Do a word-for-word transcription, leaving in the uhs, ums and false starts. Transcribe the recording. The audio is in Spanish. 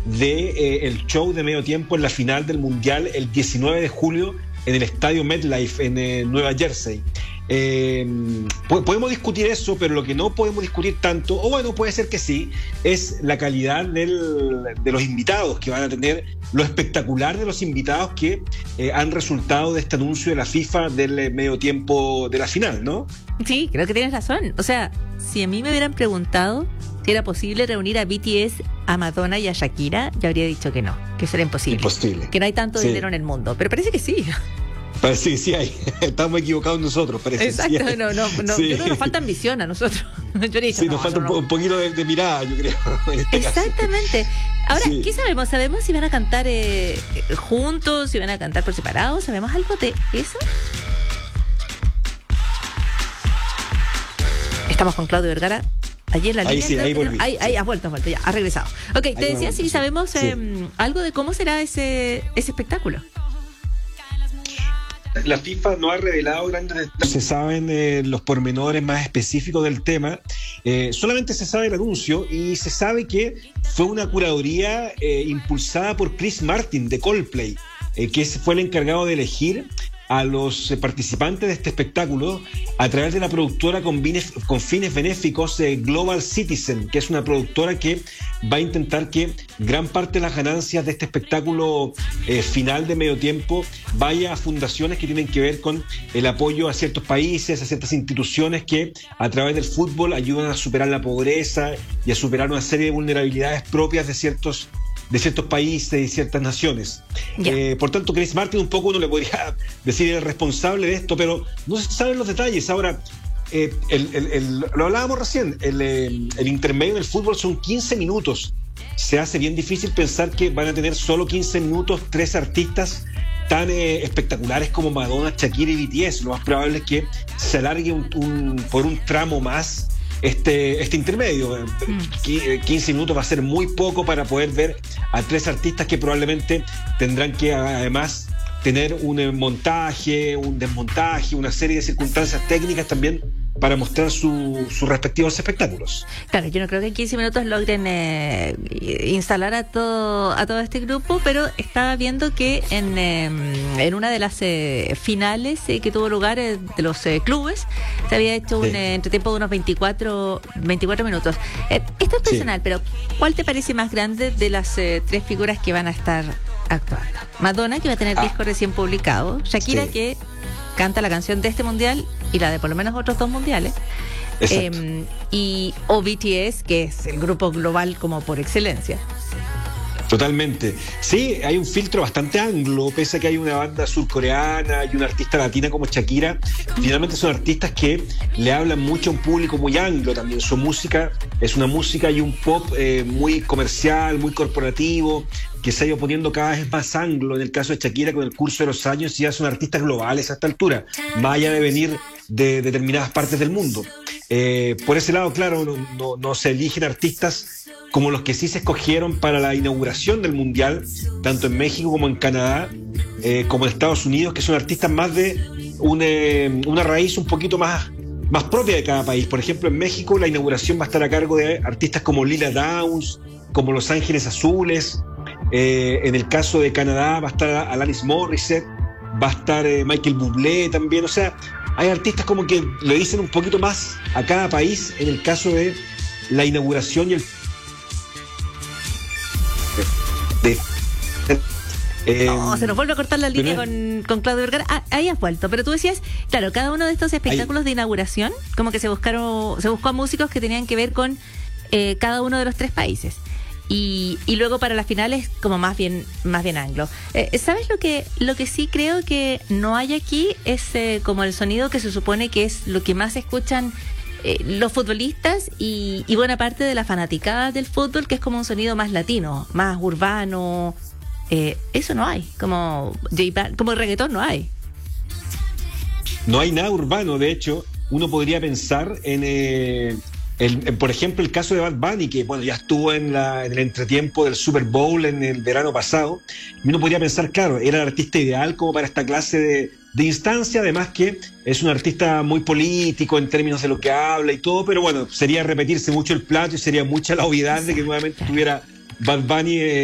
de eh, el show de medio tiempo en la final del Mundial el diecinueve de julio en el estadio MetLife en eh, Nueva Jersey. Eh, podemos discutir eso, pero lo que no podemos discutir tanto, o bueno, puede ser que sí, es la calidad del, de los invitados que van a tener, lo espectacular de los invitados que eh, han resultado de este anuncio de la FIFA del eh, medio tiempo de la final, ¿no? Sí, creo que tienes razón. O sea, si a mí me hubieran preguntado si era posible reunir a B T S, a Madonna y a Shakira, yo habría dicho que no, que eso era imposible. Imposible. Que no hay tanto Sí. dinero en el mundo, pero parece que sí. Parece que sí hay. Estamos equivocados nosotros, parece. Exacto, sí hay. no, no, no. Sí. Yo creo que nos falta ambición a nosotros. Yo le he dicho, Sí, no, nos falta no, un, po- no. un poquito de, de mirada, yo creo. En este caso. Exactamente. Ahora, Sí. ¿qué sabemos? ¿Sabemos si van a cantar eh, juntos, si van a cantar por separado? ¿Sabemos algo de eso? Estamos con Claudio Vergara. Allí en la Ahí línea. sí, creo ahí que- volví, Ahí, sí. ahí has vuelto, has vuelto, ya, has regresado. Ok, te decía volvemos, si sí. sabemos Sí. eh, algo de cómo será ese, ese espectáculo. La FIFA no ha revelado grandes detalles. Se saben eh, los pormenores más específicos del tema. Eh, solamente se sabe el anuncio y se sabe que fue una curaduría eh, impulsada por Chris Martin de Coldplay, eh, que ese fue el encargado de elegir a los eh, participantes de este espectáculo a través de la productora con, vines, con fines benéficos eh, Global Citizen, que es una productora que va a intentar que gran parte de las ganancias de este espectáculo eh, final de medio tiempo vaya a fundaciones que tienen que ver con el apoyo a ciertos países, a ciertas instituciones que a través del fútbol ayudan a superar la pobreza y a superar una serie de vulnerabilidades propias de ciertos de ciertos países y ciertas naciones. Eh, por tanto, Chris Martin un poco uno le podría decir el responsable de esto, pero no se saben los detalles. Ahora, eh, el, el, el, lo hablábamos recién, el, el, el intermedio del fútbol son quince minutos. Se hace bien difícil pensar que van a tener solo quince minutos tres artistas tan eh, espectaculares como Madonna, Shakira y B T S. Lo más probable es que se alargue un, un, por un tramo más Este, este intermedio. Mm. quince minutos va a ser muy poco para poder ver a tres artistas que probablemente tendrán que además tener un montaje, un desmontaje, una serie de circunstancias técnicas también para mostrar su, sus respectivos espectáculos. Claro, yo no creo que en quince minutos logren eh, instalar a todo a todo este grupo, pero estaba viendo que en, eh, en una de las eh, finales eh, que tuvo lugar eh, de los eh, clubes, se había hecho un sí. eh, entretiempo de unos veinticuatro minutos. Eh, esto es personal, sí. Pero ¿cuál te parece más grande de las eh, tres figuras que van a estar actuando? Madonna, que va a tener ah. disco recién publicado, Shakira, sí. que canta la canción de este mundial y la de por lo menos otros dos mundiales, eh, y o B T S, que es el grupo global como por excelencia. Totalmente. Sí, hay un filtro bastante anglo, pese a que hay una banda surcoreana y una artista latina como Shakira. Finalmente son artistas que le hablan mucho a un público muy anglo también. Su música es una música y un pop eh, muy comercial, muy corporativo, que se ha ido poniendo cada vez más anglo en el caso de Shakira con el curso de los años, y ya son artistas globales a esta altura, más allá de venir de determinadas partes del mundo. Eh, por ese lado, claro, no, no, no se eligen artistas como los que sí se escogieron para la inauguración del Mundial, tanto en México como en Canadá, eh, como en Estados Unidos, que son artistas más de un, eh, una raíz un poquito más, más propia de cada país. Por ejemplo, en México la inauguración va a estar a cargo de artistas como Lila Downs, como Los Ángeles Azules. Eh, en el caso de Canadá va a estar Alanis Morissette, va a estar eh, Michael Bublé también. O sea, hay artistas como que le dicen un poquito más a cada país en el caso de la inauguración y el De, eh, no, se nos vuelve a cortar la línea con, con Claudio Vergara. Ah, ahí has vuelto, pero tú decías, claro, cada uno de estos espectáculos ahí de inauguración, como que se buscaron, se buscó a músicos que tenían que ver con eh, cada uno de los tres países. Y, y luego para las finales como más bien más bien anglo. Eh, ¿Sabes lo que lo que sí creo que no hay aquí? Es eh, como el sonido que se supone que es lo que más escuchan Eh, los futbolistas y, y buena parte de la fanaticada del fútbol, que es como un sonido más latino, más urbano. Eh, eso no hay, como como el reggaetón no hay. No hay nada urbano, de hecho, uno podría pensar en, eh, el, en por ejemplo, el caso de Bad Bunny, que bueno, ya estuvo en, la, en el entretiempo del Super Bowl en el verano pasado, y uno podría pensar, claro, era el artista ideal como para esta clase de de instancia, además que es un artista muy político en términos de lo que habla y todo, pero bueno, sería repetirse mucho el plato y sería mucha la obviedad de que nuevamente tuviera Bad Bunny eh,